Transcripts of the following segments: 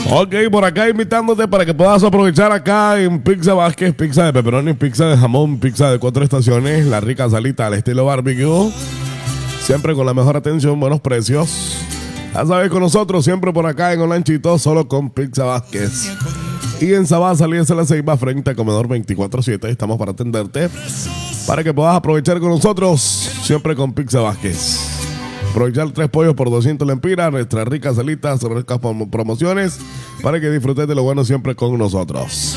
Ok, por acá invitándote para que puedas aprovechar acá en Pizza Vázquez, pizza de pepperoni, pizza de jamón, pizza de 4 estaciones, la rica salita al estilo barbecue. Siempre con la mejor atención, buenos precios. Ya sabes, con nosotros siempre por acá en Olanchito, solo con Pizza Vázquez. Y en Sabá, salida a la Ceiba, frente a Comedor 24/7. Estamos para atenderte, para que puedas aprovechar con nosotros, siempre con Pizza Vázquez. Aprovechar 3 pollos por 200 lempiras, nuestras ricas salitas, ricas promociones, para que disfrutes de lo bueno siempre con nosotros.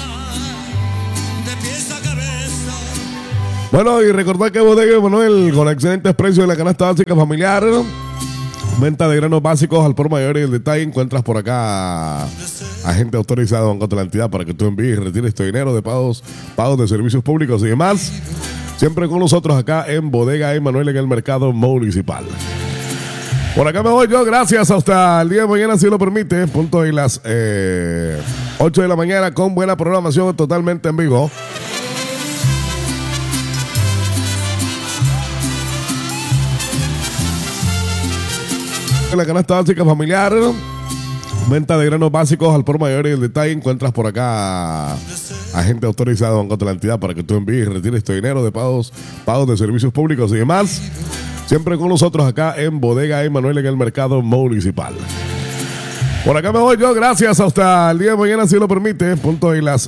Bueno, y recordad que Bodega Manuel, con excelentes precios de la canasta básica familiar, venta de granos básicos al por mayor y el detalle, encuentras por acá agente autorizado en contra de la entidad para que tú envíes y retires tu dinero de pagos de servicios públicos y demás. Siempre con nosotros acá en Bodega Manuel en el mercado municipal. Por acá me voy yo, gracias, hasta el día de mañana, si lo permite, punto de las 8 de la mañana, con buena programación totalmente en vivo. La canasta básica familiar, venta de granos básicos al por mayor y el detalle, encuentras por acá agente autorizado en contra de la entidad para que tú envíes y retires tu dinero de pagos de servicios públicos y demás. Siempre con nosotros acá en Bodega Manuel en el mercado municipal. Por acá me voy yo, gracias, hasta el día de mañana, si lo permite, punto de las